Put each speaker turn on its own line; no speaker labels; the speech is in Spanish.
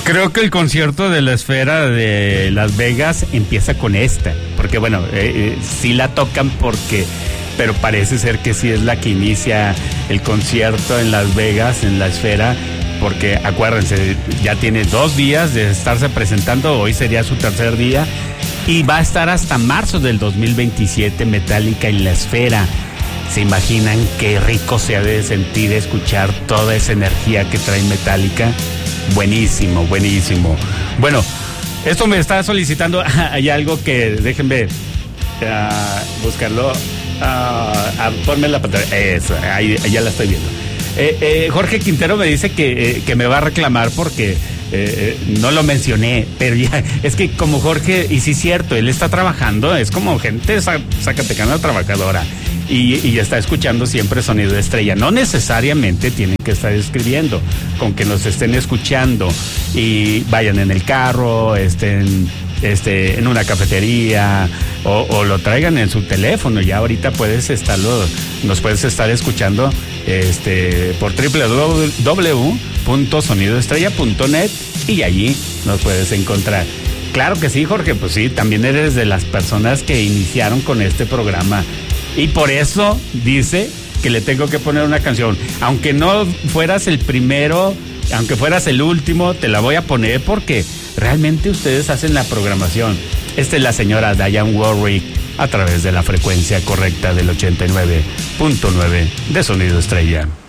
Creo que el concierto de la Esfera de Las Vegas empieza con esta, porque bueno, sí la tocan pero parece ser que sí es la que inicia el concierto en Las Vegas, en la Esfera, porque acuérdense, ya tiene 2 días de estarse presentando, hoy sería su 3er día, y va a estar hasta marzo del 2027 Metallica en la Esfera. ¿Se imaginan qué rico se ha de sentir escuchar toda esa energía que trae Metallica? Buenísimo, buenísimo. Bueno, esto me está solicitando, hay algo que, déjenme buscarlo, ponme la pantalla, eso, ahí ya la estoy viendo. Jorge Quintero me dice que me va a reclamar porque no lo mencioné, pero ya, es que como Jorge, y sí es cierto, él está trabajando, es como gente zacatecana trabajadora, y está escuchando siempre Sonido Estrella. No necesariamente tienen que estar escribiendo, con que nos estén escuchando y vayan en el carro, estén en una cafetería o lo traigan en su teléfono. Ya ahorita nos puedes estar escuchando por www.sonidoestrella.net y allí nos puedes encontrar. Claro que sí, Jorge, pues sí, también eres de las personas que iniciaron con este programa y por eso dice que le tengo que poner una canción. Aunque no fueras el primero, aunque fueras el último, te la voy a poner porque realmente ustedes hacen la programación. Esta es la señora Diane Warwick a través de la frecuencia correcta del 89.9 de Sonido Estrella.